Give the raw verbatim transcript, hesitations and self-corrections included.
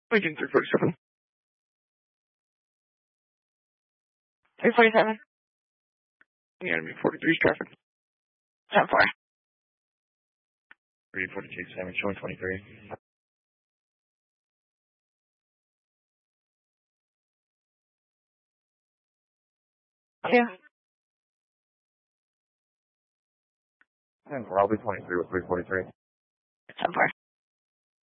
Agent three forty-seven. three forty-seven. Yeah, I mean forty-three traffic. ten four. three forty-two, Sammy, showing twenty-three. Yeah. And Raleigh twenty-three with three forty-three. ten four.